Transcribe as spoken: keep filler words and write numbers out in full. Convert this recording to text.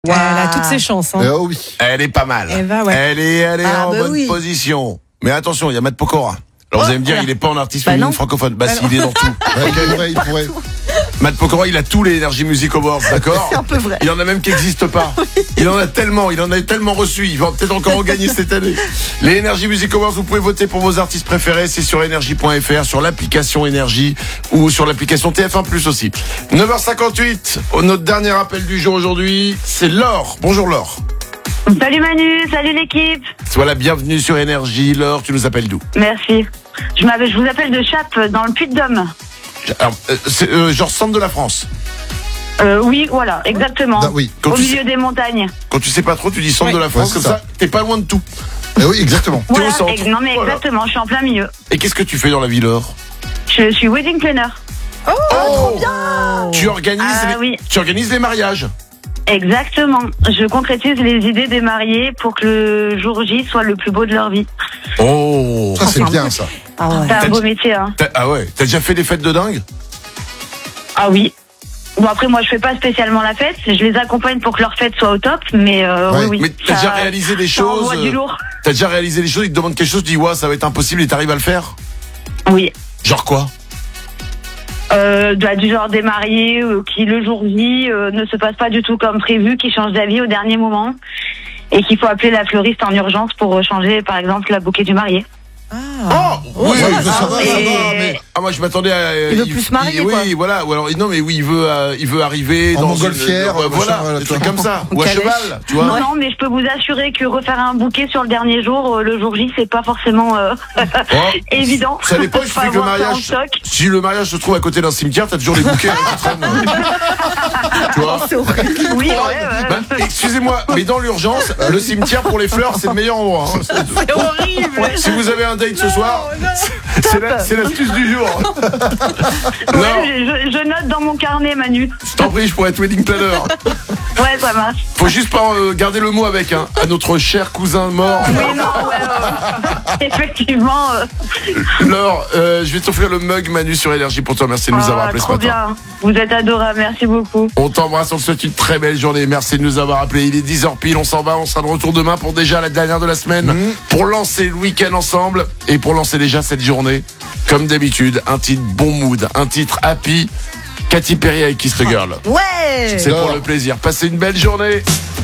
Wow. Elle a toutes ses chances. Hein. Eh oh oui. Elle est pas mal. Elle va, ouais. Elle est, elle est Ah, en bah bonne oui. position. Mais attention, il y a Matt Pokora. Alors Oh, vous allez me dire, voilà. il est pas en artiste Bah féminin non. francophone. Bah, Bah si, non. il est dans tout. Ouais, quel vrai, il pourrait. Matt Pokora, il a tous les Energy Music Awards, d'accord? C'est un peu vrai. Il y en a même qui n'existent pas. Il en a tellement, il en a tellement reçu. Il va peut-être encore en gagner cette année. Les Energy Music Awards, vous pouvez voter pour vos artistes préférés. C'est sur énergie point f r, sur l'application Énergie ou sur l'application T F un plus aussi. neuf heures cinquante-huit, notre dernier appel du jour aujourd'hui, c'est Laure. Bonjour Laure. Salut Manu, salut l'équipe. Sois la bienvenue sur Énergie. Laure, tu nous appelles d'où? Merci. Je, m'avais, je vous appelle de Chappe, dans le Puy-de-Dôme. Alors, euh, c'est euh, genre centre de la France. Euh, oui, voilà, exactement. Ah, oui. Quand Au tu milieu sais- des montagnes. Quand tu sais pas trop, tu dis centre Oui. de la France, Ouais, comme c'est ça, ça. t'es pas loin de tout. Eh oui, exactement. T'es Voilà, au centre. ex- non mais Voilà. exactement, je suis en plein milieu. Et qu'est-ce que tu fais dans la vie, Laure? Je suis wedding planner. Oh, trop bien. Tu organises, Ah, les, oui. tu organises les mariages. Exactement. Je concrétise les idées des mariés pour que le jour J soit le plus beau de leur vie. Oh. Ça, c'est Enfin, bien, ça. Ah ouais. C'est T'as un beau dit- métier, hein. T'as- Ah ouais. T'as déjà fait des fêtes de dingue? Ah oui. Bon après moi je fais pas spécialement la fête, je les accompagne pour que leur fête soit au top, mais euh, Ouais. oui oui. Mais t'as Ça- déjà réalisé des ça choses? envoie du lourd. T'as déjà réalisé des choses? Ils te demandent quelque chose, tu dis ouais, ça va être impossible et t'arrives à le faire? Oui. Genre quoi? Euh, bah, du genre des mariés euh, qui le jour J euh, ne se passe pas du tout comme prévu, qui changent d'avis au dernier moment et qu'il faut appeler la fleuriste en urgence pour euh, changer par exemple la bouquet du marié. Oh, oui, ça, oui, ça ah, va, oui. ça va, et- mais Ah, moi je m'attendais à. Il veut plus se marier, Oui, quoi. voilà. Ou alors non, mais oui, il veut, euh, il veut arriver En dans montgolfière, une- euh, machin, voilà, voilà, des tu trucs vois. comme ça, En ou à calèche. cheval, tu vois. Non, non, mais je peux vous assurer que refaire un bouquet sur le dernier jour, euh, le jour J, c'est pas forcément euh, Oh, évident. Ça dépend, il Faut suffit que le avoir ça en mariage. stock. Si le mariage se trouve à côté d'un cimetière, t'as toujours les bouquets hein, qui traînent. Tu vois. C'est horrible. Oui, ouais, ouais. Bah, excusez-moi, mais dans l'urgence, le cimetière pour les fleurs, c'est le meilleur endroit. hein. C'est- C'est horrible. Si vous avez un date ce soir, c'est la- c'est l'astuce du jour. Ouais, Non, je, je- je note dans mon carnet, Manu. je t'en prie, je pourrais être wedding planner. Ouais, ça marche. Faut juste pas euh, garder le mot avec, hein, à notre cher cousin mort. Oui, non, ouais, ouais. Effectivement. euh, Laure, euh, je vais t'offrir le mug Manu sur Énergie pour te remercier de nous ah, avoir appelé ce trop matin. bien. Vous êtes adorable, merci beaucoup. On t'embrasse, on te souhaite une très belle journée. Merci de nous avoir appelé. Il est dix heures pile, on s'en va, on sera de retour demain pour déjà la dernière de la semaine, Mmh. pour lancer le week-end ensemble et pour lancer déjà cette journée. Comme d'habitude, un titre bon mood, un titre happy. Katy Perry avec Kiss the Girl. Ouais. C'est pour le plaisir. Passez une belle journée.